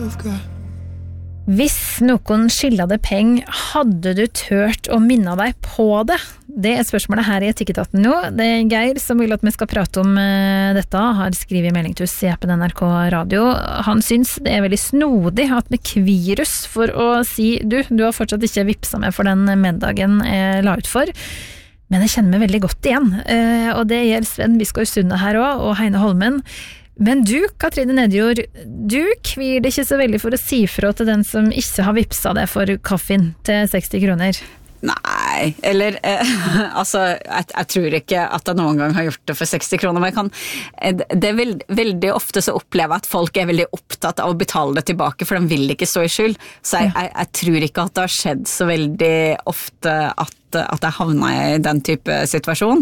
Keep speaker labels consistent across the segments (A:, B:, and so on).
A: Hvis noen skylder deg penger, hadde du tørt å minne deg på det? Det spørsmålet her i Etikketaten nå. Det Geir som vil at vi skal prate om dette, har skrevet melding til oss i appen NRK Radio. Han syns det veldig snodig at vi kvir oss for å si du har fortsatt ikke vipset meg for den middagen jeg la ut for. Men jeg kjenner meg veldig godt igjen. Og det gjelder Sven Biskår Sunde her også, og Heine Holmen. Men du, Katrine Nedjord, du kvir deg ikke så veldig for å si fra til den som ikke har vipset deg for kaffen til 60 kroner.
B: Nei, eller altså, jeg tror ikke at jeg noen gang har gjort det for 60 kroner, men det er veldig ofte så opplever jeg at folk er veldig opptatt av å betale det tilbake, for de vil ikke stå i skyld. Så jeg tror ikke at det har skjedd så veldig ofte at jeg havner i den type situasjon.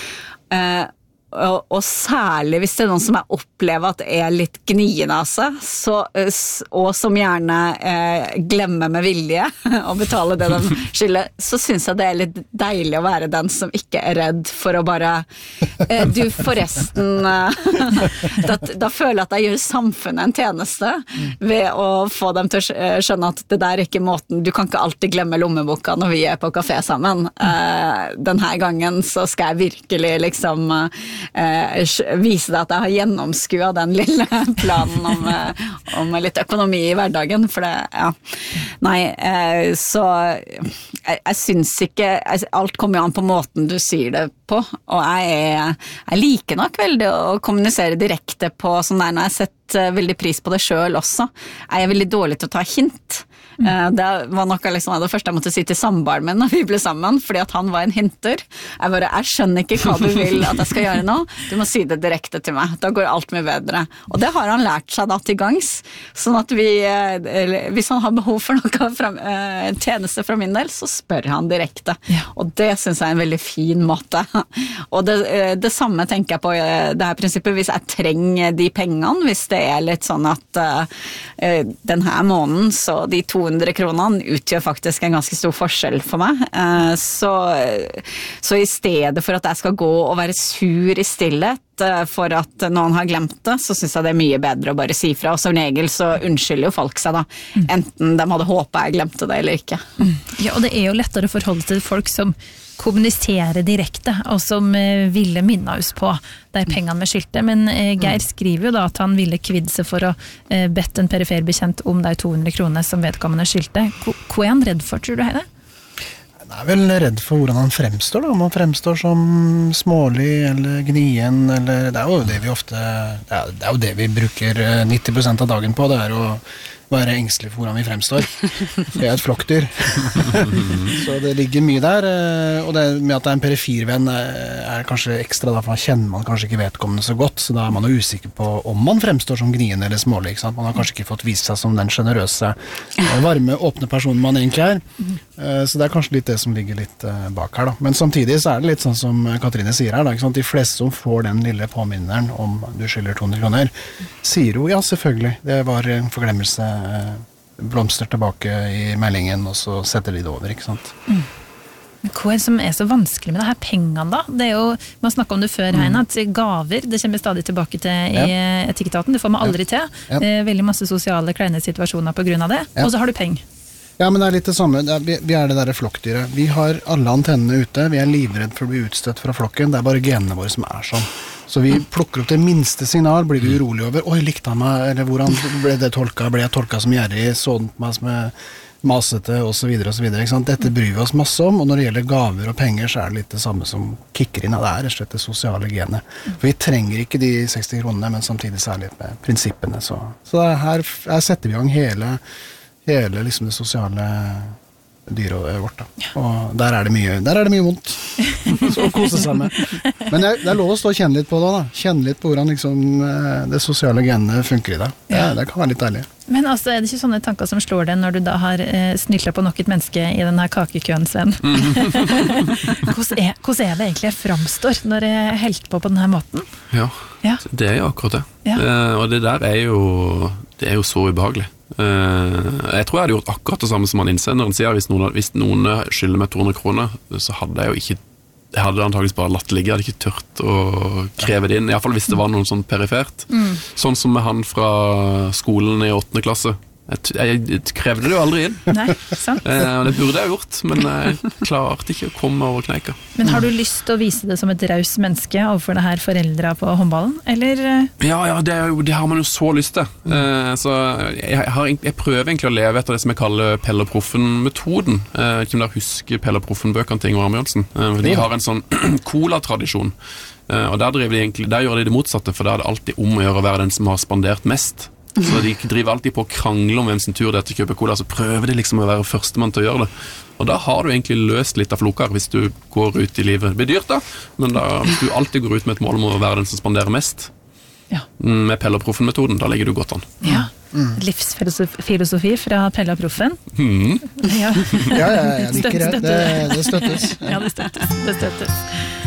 B: Og særlig hvis det er noen som jeg opplever at er litt gnien av seg, og som gjerne glemmer med vilje å betale det de skylder, så synes jeg det er litt deilig å være den som ikke er redd for å bare du forresten da føler jeg at jeg gjør samfunnet en tjeneste ved å få dem til å skjønne at det der er ikke måten, du kan ikke alltid glemme lommeboka når vi er på kafé sammen. Denne gangen så skal jeg virkelig liksom vise deg at jeg har gjennomskuet den lille planen om litt økonomi i hverdagen, for så jeg synes ikke, alt kommer jo an på måten du sier det på, og jeg liker nok veldig å kommunisere direkte på sånn der, når jeg setter veldig pris på det selv også. Jeg er veldig dårlig til å ta hint. Det var noe liksom det første jeg måtte si til samboeren min når vi ble sammen, fordi at han var en hinter. Jeg skjønner ikke hva du vil at jeg skal gjøre nå, du må si det direkte til meg, da går alt mye bedre. Og det har han lært seg da til gangs, sånn at hvis han har behov for noe en tjeneste fra min del, så spør han direkte. Og det synes jeg er en veldig fin måte. Og det samme tenker jeg på det her prinsippet, hvis jeg trenger de pengene, hvis det er litt sånn at denne måneden, så de 200 kronene utgjør faktisk en ganske stor forskjell for meg. Så i stedet for at jeg skal gå og være sur i stillhet for at noen har glemt det, så synes jeg det er mye bedre å bare si fra. Og som regel så unnskylder jo folk seg da, enten de hadde håpet jeg glemte det eller ikke.
A: Ja, og det er jo lettere å forholde til folk som kommuniserer direkte, og som ville minne oss på de pengene vi skyldte. Men Geir skriver jo da at han ville kvidde seg for å bedt en perifer bekjent om de 200 kronene som vedkommende skyldte. Hva er han redd for, tror du, Heide?
C: Jeg er vel redd for hvordan han fremstår da, om han fremstår som smålig eller gnien, eller det er jo det vi ofte, det er jo det vi bruker 90% av dagen på, det er å være engstelig for hvordan vi fremstår. Det er et flokkdyr. Så det ligger mye der, og det med at det er en perifirvenn er kanskje ekstra, da, for kjenner man kanskje ikke vedkommende så godt, så da er man jo usikker på om man fremstår som gnien eller smålig, ikke sant? Man har kanskje ikke fått vist seg som den generøse, varme, åpne personen man egentlig er. Så det er kanskje litt det som ligger litt bak her da. Men samtidig så er det litt sånn som Katrine sier her da, ikke sant? De fleste som får den lille påminneren om du skylder 200 kroner, sier jo ja, selvfølgelig, det var en forglemmelse, blomster tilbake i meldingen, og så setter de det over, ikke sant?
A: Hva er det som er så vanskelig med det her pengene da? Det er jo, man snakker om det før, Heine, at gaver, det kommer stadig tilbake til i Etikketaten, det får man aldri til. Veldig masse sosiale kleine situasjoner på grunn av det, og så har du penger.
C: Ja, men det er litt det samme. Vi er det der flokkdyret. Vi har alle antennene ute. Vi er livredd for å bli utstøtt fra flokken. Det er bare genene våre som er sånn. Så vi plukker opp det minste signal, blir vi urolig over. Oi, likte han meg? Eller hvordan ble det tolket? Ble jeg tolket som gjerrig? Så den på meg som masete? Og så videre, og så videre. Ikke sant? Dette bryr vi oss masse om. Og når det gjelder gaver og penger, så er det litt det samme som kicker inn. Det er rett og slett det sosiale genet. For vi trenger ikke de 60 kronene, men samtidig særlig med prinsippene. Så her setter vi i gang hele liksom det sosiale dyret vårt da. Og der er det mye vondt så å kose seg med. Men det er lov å stå og kjenne litt på det da. Kjenne litt på hvordan liksom, det sosiale genet funker i det. Det kan være litt deilig.
A: Men altså, er det ikke sånne tanker som slår deg når du da har snyllet på nok et menneske i denne kakekøen, Sven? Hvordan er det egentlig jeg framstår når jeg helt på denne måten?
D: Ja, det er jo akkurat det. Og det der er jo så ubehagelig. Jeg tror jeg hadde gjort akkurat det samme som han innsenderen sier. Hvis noen skylder meg 200 kroner, så hadde jeg antageligvis bare latt ligge. Jeg hadde ikke tørt å kreve det inn, i hvert fall hvis det var noe sånn perifert. Sånn som med han fra skolen i 8. klasse, Jeg krevde det jo aldri inn.
A: Nei, sant.
D: Det burde jeg gjort, men jeg klarte ikke å komme over kneika.
A: Men har du lyst til å vise det som et raus menneske overfor det her foreldra på håndballen, eller?
D: Ja, det har man jo så lyst til. Så jeg prøver egentlig å leve etter det som jeg kaller Pelle og Proffen-metoden. Ikke om dere husker Pelle og Proffen-bøkene til Ingvar Amundsen. De har en sånn cola-tradisjon. Og der gjør de det motsatte, for der er det alltid om å gjøre å være den som har spandert mest. Så de driver alltid på å krangle om hvem sin tur det er til å kjøpe cola, så prøver de liksom å være førstemann til å gjøre det. Og da har du egentlig løst litt av floker hvis du går ut i livet. Det blir dyrt da, men hvis du alltid går ut med et mål om å være den som spanderer mest, med Pelle og Proffen-metoden, da ligger du godt an.
A: Ja, livsfilosofi fra Pelle og Proffen.
C: Ja, jeg liker det. Det støttes.
A: Ja, det støttes.